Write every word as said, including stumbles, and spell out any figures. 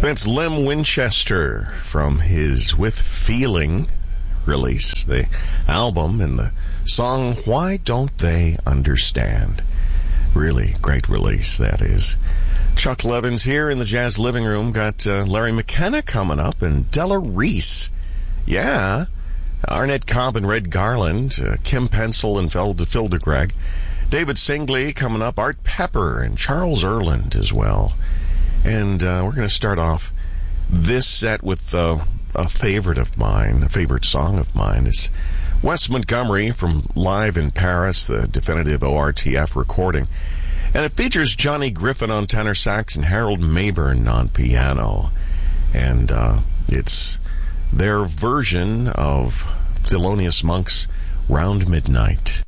That's Lem Winchester from his With Feeling release, the album, and the song Why Don't They Understand. Really great release, that is. Chuck Levins here in the Jazz Living Room. Got uh, Larry McKenna coming up and Della Reese. Yeah. Arnett Cobb and Red Garland. Uh, Kim Pencil and Phil de Greg. David Singley coming up. Art Pepper and Charles Erland as well. And uh, we're going to start off this set with uh, a favorite of mine, a favorite song of mine. It's Wes Montgomery from Live in Paris, the definitive O R T F recording. And it features Johnny Griffin on tenor sax and Harold Mayburn on piano. And uh, it's their version of Thelonious Monk's Round Midnight.